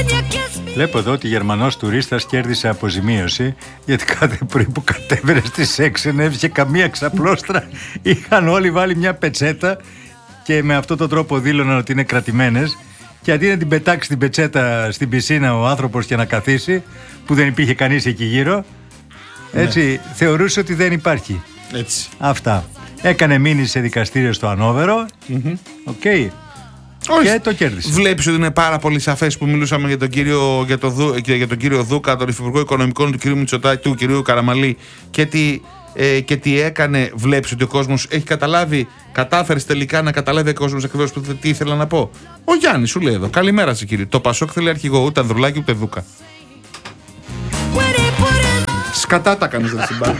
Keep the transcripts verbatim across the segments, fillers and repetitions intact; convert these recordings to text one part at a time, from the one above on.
Βλέπω εδώ ότι Γερμανός τουρίστας κέρδισε αποζημίωση γιατί κάθε πρωί που κατέβαινε στις έξι δεν έβγε καμία ξαπλώστρα. Είχαν όλοι βάλει μια πετσέτα και με αυτόν τον τρόπο δήλωναν ότι είναι κρατημένες. Και αντί να την πετάξει την πετσέτα στην πισίνα ο άνθρωπος και να καθίσει, που δεν υπήρχε κανείς εκεί γύρω, έτσι, ναι, θεωρούσε ότι δεν υπάρχει. Έτσι. Αυτά. Έκανε μήνυση σε δικαστήριο στο Ανόβερο. Mm-hmm. Okay. Και το κέρδισε. Βλέπεις ότι είναι πάρα πολύ σαφές που μιλούσαμε για τον κύριο, για το Δου, για τον κύριο Δούκα, τον Υφυπουργό Οικονομικών του κυρίου Μητσοτάκη, του κυρίου Καραμαλή, και τι, ε, και τι έκανε. Βλέπεις ότι ο κόσμος έχει καταλάβει, κατάφερε τελικά να καταλάβει ο κόσμος ακριβώς τι ήθελα να πω. Ο Γιάννης σου λέει εδώ: καλημέρα σε κύριε. Το Πασόκ θέλει αρχηγό, ούτε Ανδρουλάκη ούτε Δούκα. Σκατά τα κάνεις ρε συμπάρ.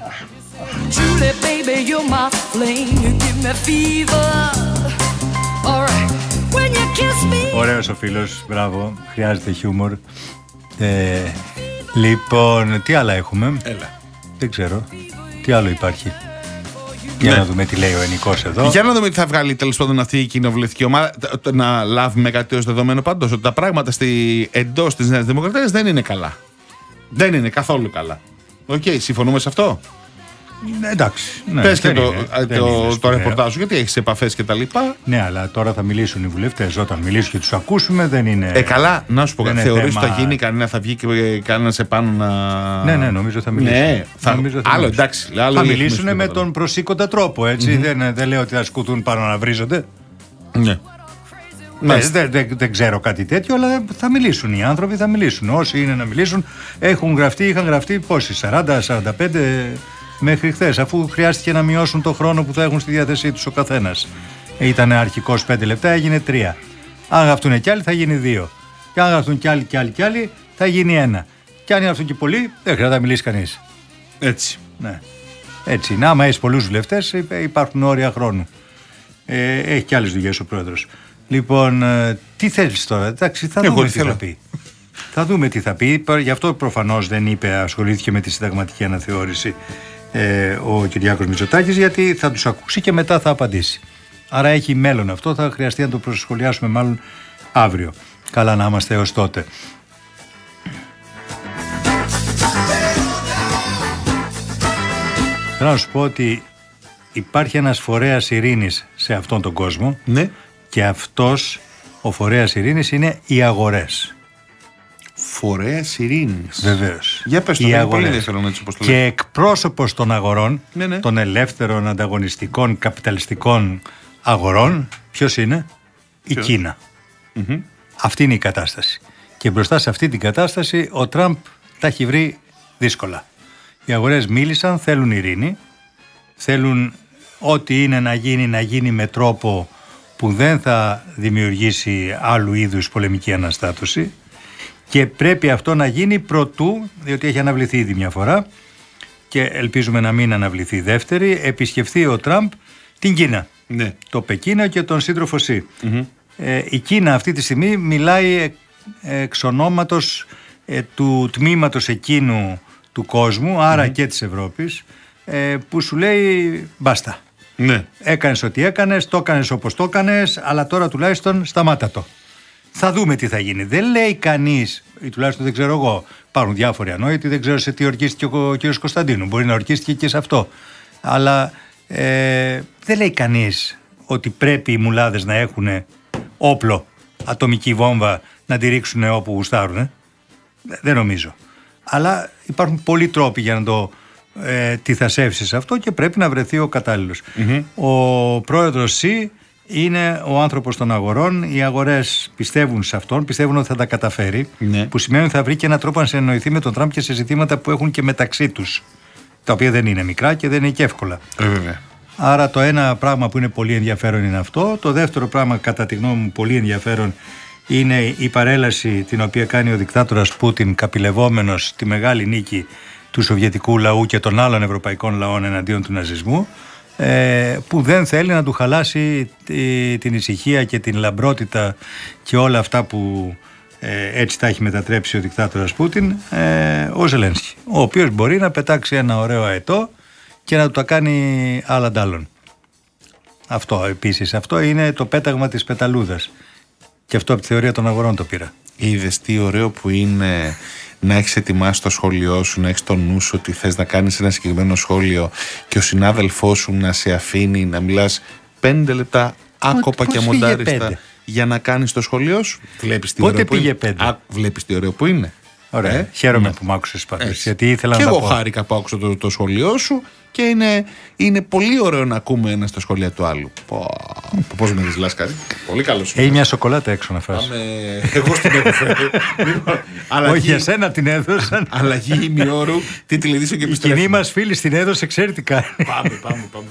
Ωραίος ο φίλος, μπράβο, χρειάζεται χιούμορ. ε, Λοιπόν, τι άλλα έχουμε? Έλα. Δεν ξέρω, τι άλλο υπάρχει? Για ναι. να δούμε τι λέει ο Ενικός εδώ. Για να δούμε τι θα βγάλει τέλος πάντων αυτή η κοινοβουλευτική ομάδα. Να λάβουμε κάτι ως δεδομένο πάντως ότι τα πράγματα στη, εντός της Νέας Δημοκρατίας δεν είναι καλά. Δεν είναι καθόλου καλά. Οκ, okay, συμφωνούμε σε αυτό? Ναι, εντάξει. Ναι, πες και το, είναι, το, το, το ρεπορτάζ σου, γιατί έχεις επαφές και τα λοιπά. Ναι, αλλά τώρα θα μιλήσουν οι βουλευτές. Όταν μιλήσουν και τους ακούσουμε, δεν είναι. Ε, καλά, να σου πω κάτι. Θεωρείς ότι θέμα... θα γίνει κανένα, θα βγει και κανένας επάνω να. Ναι, ναι, νομίζω θα μιλήσουν. Ναι, θα... Νομίζω θα άλλο, μιλήσουν. εντάξει. Άλλο θα μιλήσουν με τον προσήκοντα τρόπο, έτσι. Mm-hmm. Δεν, δεν λέω ότι θα σκουτούν πάνω να βρίζονται. Ναι. Δεν δε, δε, δε ξέρω κάτι τέτοιο, αλλά θα μιλήσουν οι άνθρωποι, θα μιλήσουν. Όσοι είναι να μιλήσουν, έχουν γραφτεί, είχαν γραφτεί πόσοι, σαράντα σαράντα πέντε μέχρι χθες, αφού χρειάστηκε να μειώσουν το χρόνο που θα έχουν στη διάθεσή τους ο καθένας. Ήταν αρχικώς πέντε λεπτά, έγινε τρία. Αν γραφτούν κι άλλοι, θα γίνει δύο. Και αν γραφτούν κι άλλοι κι άλλοι κι άλλοι, θα γίνει ένα. Και αν γραφτούν κι πολλοί, δεν χρειάζεται να μιλήσει κανείς. Έτσι. Ναι. Έτσι είναι. Άμα έχει πολλούς βουλευτές, υπάρχουν όρια χρόνου. Ε, έχει κι άλλες δουλειές ο πρόεδρος. Λοιπόν, τι θέλεις τώρα? Εντάξει, θα Εγώ δούμε τι θέλω. θα πει. Θα δούμε τι θα πει. Γι' αυτό προφανώς δεν είπε, ασχολήθηκε με τη συνταγματική αναθεώρηση ε, ο Κυριάκος Μητσοτάκης, γιατί θα τους ακούσει και μετά θα απαντήσει. Άρα έχει μέλλον αυτό. Θα χρειαστεί να το προσχολιάσουμε μάλλον αύριο. Καλά να είμαστε έως τότε. Θέλω να σου πω ότι υπάρχει ένας φορέας ειρήνης σε αυτόν τον κόσμο. Ναι. Και αυτός ο φορέας ειρήνης είναι οι αγορές. Φορέας ειρήνης. Βεβαίως. Για πες το, οι δεν αγορές. είναι πολύ ενδιαφέρον έτσι όπως το Και λέει. εκπρόσωπος των αγορών, ναι, ναι. των ελεύθερων, ανταγωνιστικών, καπιταλιστικών αγορών, ποιος είναι? Ποιος? Η Κίνα. Mm-hmm. Αυτή είναι η κατάσταση. Και μπροστά σε αυτή την κατάσταση ο Τραμπ τα έχει βρει δύσκολα. Οι αγορές μίλησαν, θέλουν ειρήνη, θέλουν ό,τι είναι να γίνει, να γίνει με τρόπο που δεν θα δημιουργήσει άλλου είδους πολεμική αναστάτωση, και πρέπει αυτό να γίνει προτού, διότι έχει αναβληθεί ήδη μια φορά και ελπίζουμε να μην αναβληθεί δεύτερη, επισκεφθεί ο Τραμπ την Κίνα, ναι. το Πεκίνο και τον σύντροφο Σι. Mm-hmm. Ε, η Κίνα αυτή τη στιγμή μιλάει εξ ονόματος ε, του τμήματος εκείνου του κόσμου, άρα mm-hmm. και της Ευρώπης, ε, που σου λέει μπάστα. Ναι. Έκανες ό,τι έκανες, το έκανες όπως το έκανες, αλλά τώρα τουλάχιστον σταμάτα το. Θα δούμε τι θα γίνει. Δεν λέει κανείς, ή τουλάχιστον δεν ξέρω εγώ, υπάρχουν διάφοροι ανόητοι, δεν ξέρω σε τι ορκίστηκε ο κ. Κωνσταντίνου. Μπορεί να ορκίστηκε και σε αυτό. Αλλά ε, δεν λέει κανείς ότι πρέπει οι μουλάδες να έχουν όπλο, ατομική βόμβα, να τη ρίξουν όπου γουστάρουν. Ε. Δεν νομίζω. Αλλά υπάρχουν πολλοί τρόποι για να το ε, τι θα σέψει σε αυτό και πρέπει να βρεθεί ο κατάλληλος. Mm-hmm. Ο πρόεδρος Σι είναι ο άνθρωπος των αγορών. Οι αγορές πιστεύουν σε αυτόν, πιστεύουν ότι θα τα καταφέρει. Ναι. Που σημαίνει ότι θα βρει και έναν τρόπο να συνεννοηθεί με τον Τραμπ και σε ζητήματα που έχουν και μεταξύ τους. Τα οποία δεν είναι μικρά και δεν είναι και εύκολα. Ε, βέβαια. Άρα το ένα πράγμα που είναι πολύ ενδιαφέρον είναι αυτό. Το δεύτερο πράγμα, κατά τη γνώμη μου, πολύ ενδιαφέρον είναι η παρέλαση την οποία κάνει ο δικτάτορας Πούτιν, καπηλευόμενος τη μεγάλη νίκη του σοβιετικού λαού και των άλλων ευρωπαϊκών λαών εναντίον του ναζισμού, που δεν θέλει να του χαλάσει την ησυχία και την λαμπρότητα και όλα αυτά που έτσι τα έχει μετατρέψει ο δικτάτορας Πούτιν, ο Ζελένσκι, ο οποίος μπορεί να πετάξει ένα ωραίο αετό και να του τα κάνει άλλα ντάλλον. Αυτό επίσης, αυτό είναι το πέταγμα της πεταλούδας. Και αυτό από τη θεωρία των αγορών το πήρα. Είδες τι ωραίο που είναι να έχεις ετοιμάσει το σχόλιο σου, να έχεις το νου σου ότι θες να κάνεις ένα συγκεκριμένο σχόλιο και ο συνάδελφός σου να σε αφήνει να μιλάς πέντε λεπτά άκοπα και αμοντάριστα για να κάνεις το σχολείο σου. Βλέπεις τι Πότε ωραίο πήγε που είναι. πέντε. Α, βλέπεις τι ωραίο που είναι. Ωραία. Ε? Χαίρομαι ναι. που μ' άκουσες πάντως, γιατί ήθελα και να εγώ πω. χάρηκα που άκουσα το, το σχολείο σου και είναι, είναι πολύ ωραίο να ακούμε ένα στα σχολεία του άλλου. Πώς με δεις Λάσκαρη. Πολύ καλός. Έχει μια σοκολάτα έξω να φας. Πάμε... εγώ στην έδωσα. Όχι για σένα την έδωσαν. Αλλαγή ημιώρου. Τι τηλεδίσω και επιστρέφω. Η κοινή μας φίλη την έδωσε, ξέρει τι κάνει. Πάμε, πάμε, πάμε.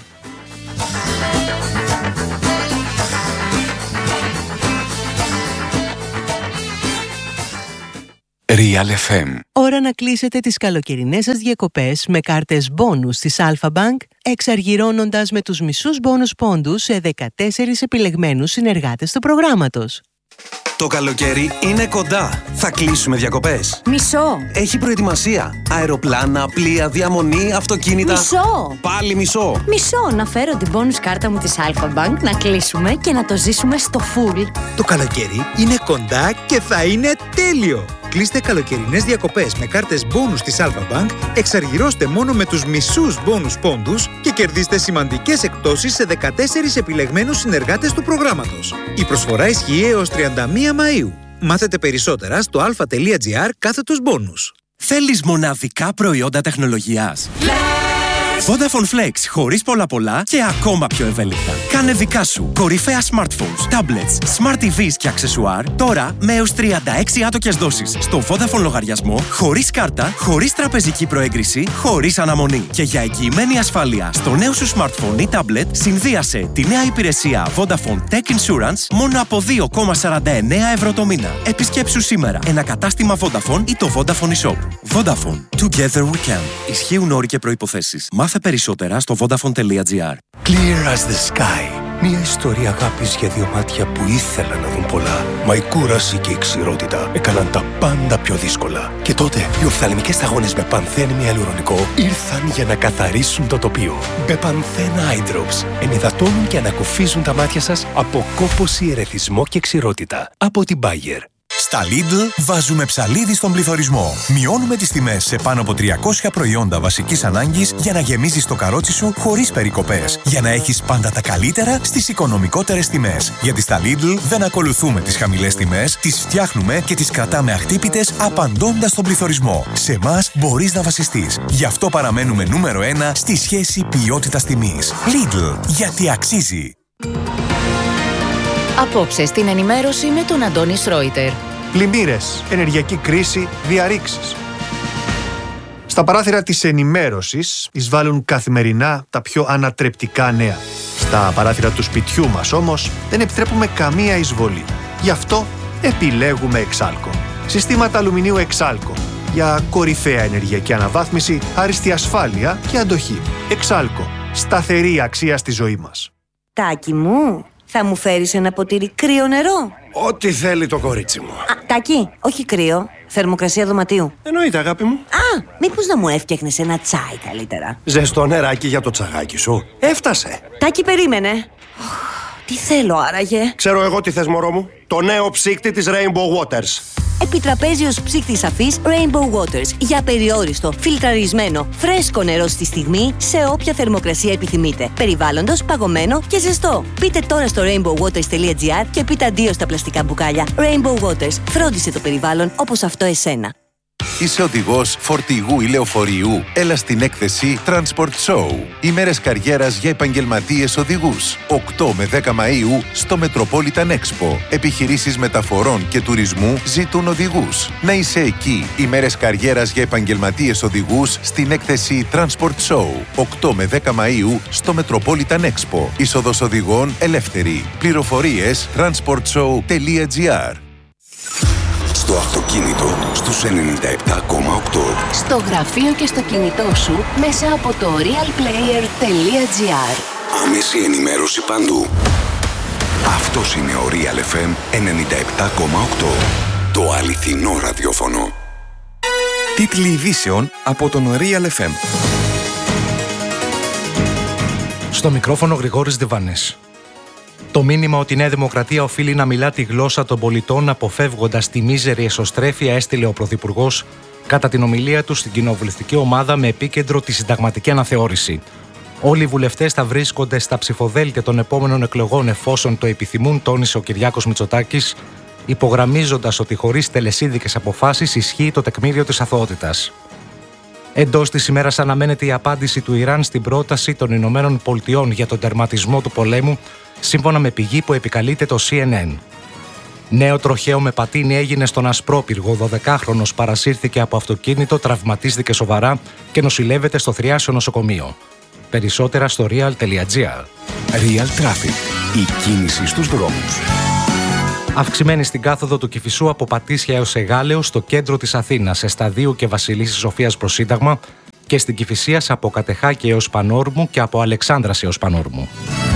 Real εφ εμ. Ώρα να κλείσετε τις καλοκαιρινές σας διακοπές με κάρτες μπόνους της Alpha Bank, εξαργυρώνοντας με τους μισούς μπόνους πόντους σε δεκατέσσερις επιλεγμένους συνεργάτες του προγράμματος. Το καλοκαίρι είναι κοντά. Θα κλείσουμε διακοπές. Μισό. Έχει προετοιμασία. Αεροπλάνα, πλοία, διαμονή, αυτοκίνητα. Μισό. Πάλι μισό. Μισό. Να φέρω την bonus κάρτα μου της Alpha Bank, να κλείσουμε και να το ζήσουμε στο full. Το καλοκαίρι είναι κοντά και θα είναι τέλειο. Κλείστε καλοκαιρινές διακοπές με κάρτες μπόνους της Alpha Bank, εξαργυρώστε μόνο με τους μισούς μπόνους πόντους και κερδίστε σημαντικές εκπτώσεις σε δεκατέσσερις επιλεγμένους συνεργάτες του προγράμματος. Η προσφορά ισχύει έως τριάντα μία Μαΐου. Μάθετε περισσότερα στο alpha.gr κάθετος μπόνους. Θέλεις μοναδικά προϊόντα τεχνολογίας? Vodafone Flex, χωρίς πολλά πολλά και ακόμα πιο ευέλικτα. Κάνε δικά σου κορυφαία smartphones, tablets, smart τι βις και αξεσουάρ τώρα με έως τριάντα έξι άτοκες δόσεις στο Vodafone λογαριασμό, χωρίς κάρτα, χωρίς τραπεζική προέγκριση, χωρίς αναμονή. Και για εγγυημένη ασφάλεια στο νέο σου smartphone ή tablet, συνδύασε τη νέα υπηρεσία Vodafone Tech Insurance μόνο από δύο κόμμα σαράντα εννέα ευρώ το μήνα. Επισκέψου σήμερα ένα κατάστημα Vodafone ή το Vodafone eShop. Vodafone. Together we can. Ισχύουν όροι και προϋποθέσεις. Μάθε περισσότερα στο vodafone.gr. Clear as the sky. Μια ιστορία αγάπης για δύο μάτια που ήθελαν να δουν πολλά. Μα η κούραση και η ξηρότητα έκαναν τα πάντα πιο δύσκολα. Και τότε οι οφθαλμικές σταγόνες με πανθένη ιαλουρονικό ήρθαν για να καθαρίσουν το τοπίο. Μπεπανθέν Eye Drops ενυδατώνουν και ανακουφίζουν τα μάτια σας από κόπωση, ερεθισμό και ξηρότητα. Από την Bayer. Στα Lidl βάζουμε ψαλίδι στον πληθωρισμό. Μειώνουμε τις τιμές σε πάνω από τριακόσια προϊόντα βασικής ανάγκης για να γεμίζεις το καρότσι σου χωρίς περικοπές. Για να έχεις πάντα τα καλύτερα στις οικονομικότερες τιμές. Γιατί στα Lidl δεν ακολουθούμε τις χαμηλές τιμές, τις φτιάχνουμε και τις κρατάμε αχτύπητες απαντώντας στον πληθωρισμό. Σε εμάς μπορείς να βασιστείς. Γι' αυτό παραμένουμε νούμερο ένα στη σχέση ποιότητας-τιμής. Lidl, γιατί αξίζει. Απόψε στην ενημέρωση με τον Αντώνη Σρόιτερ. Πλημμύρες, ενεργειακή κρίση, διαρρήξεις. Στα παράθυρα της ενημέρωσης εισβάλλουν καθημερινά τα πιο ανατρεπτικά νέα. Στα παράθυρα του σπιτιού μας όμως δεν επιτρέπουμε καμία εισβολή. Γι' αυτό επιλέγουμε Εξάλκο. Συστήματα αλουμινίου Εξάλκο. Για κορυφαία ενεργειακή αναβάθμιση, άριστη ασφάλεια και αντοχή. Εξάλκο. Σταθερή αξία στη ζωή μας. Τάκη μου, θα μου φέρεις ένα ποτήρι κρύο νερό? Ό,τι θέλει το κορίτσι μου. Α, Τάκη, όχι κρύο. Θερμοκρασία δωματίου. Εννοείται, αγάπη μου. Α, μήπως να μου έφτιαχνες ένα τσάι καλύτερα? Ζεστό νεράκι για το τσαγάκι σου. Έφτασε. Τάκη, περίμενε. Τι θέλω άραγε? Ξέρω εγώ τι θες, μωρό μου. Το νέο ψύκτη της Rainbow Waters. Επιτραπέζιος ψύκτης αφής Rainbow Waters. Για περιόριστο, φιλτραρισμένο, φρέσκο νερό στη στιγμή, σε όποια θερμοκρασία επιθυμείτε. Περιβάλλοντος, παγωμένο και ζεστό. Μπείτε τώρα στο rainbow waters τελεία gr και πείτε αντίο στα πλαστικά μπουκάλια. Rainbow Waters. Φρόντισε το περιβάλλον όπως αυτό εσένα. Είσαι οδηγός φορτηγού ή λεωφορείου? Έλα στην έκθεση Transport Show. Ημέρες καριέρας για επαγγελματίες οδηγούς. οκτώ με δέκα Μαΐου στο Metropolitan Expo. Επιχειρήσεις μεταφορών και τουρισμού ζητούν οδηγούς. Να είσαι εκεί. Ημέρες καριέρας για επαγγελματίες οδηγούς στην έκθεση Transport Show. οκτώ με δέκα Μαΐου στο Metropolitan Expo. Είσοδος οδηγών ελεύθερη. Πληροφορίες transport show τελεία gr. Στο αυτοκίνητο στους ενενήντα επτά κόμμα οκτώ. Στο γραφείο και στο κινητό σου μέσα από το realplayer τελεία gr. Άμεση ενημέρωση παντού. Αυτός είναι ο Real εφ εμ ενενήντα επτά κόμμα οκτώ. Το αληθινό ραδιόφωνο. Τίτλοι ειδήσεων από τον Real εφ εμ. Στο μικρόφωνο Γρηγόρης Διβάνης. Το μήνυμα ότι η Νέα Δημοκρατία οφείλει να μιλά τη γλώσσα των πολιτών αποφεύγοντας τη μίζερη εσωστρέφεια έστειλε ο Πρωθυπουργός κατά την ομιλία του στην κοινοβουλευτική ομάδα με επίκεντρο τη συνταγματική αναθεώρηση. Όλοι οι βουλευτές θα βρίσκονται στα ψηφοδέλτια των επόμενων εκλογών εφόσον το επιθυμούν, τόνισε ο Κυριάκος Μητσοτάκης, υπογραμμίζοντας ότι χωρίς τελεσίδικες αποφάσεις ισχύει το τεκμήριο της αθωότητας. Εντός της ημέρας αναμένεται η απάντηση του Ιράν στην πρόταση των Ηνωμένων Πολιτειών για τον τερματισμό του πολέμου, σύμφωνα με πηγή που επικαλείται το σι εν εν. Νέο τροχαίο με πατίνι έγινε στον Ασπρόπυργο. δωδεκάχρονος παρασύρθηκε από αυτοκίνητο, τραυματίστηκε σοβαρά και νοσηλεύεται στο Θριάσιο νοσοκομείο. Περισσότερα στο real τελεία gr. Real Traffic. Η κίνηση στους δρόμους. Αυξημένη στην κάθοδο του Κηφισού από Πατήσια έως Εγάλεο στο κέντρο της Αθήνας, Εσταδίου και Βασιλίσσης Σοφίας προς Σύνταγμα και στην Κηφισίας από Κατεχάκη έως Πανόρμου και από Αλεξάνδρας έως Πανόρμου.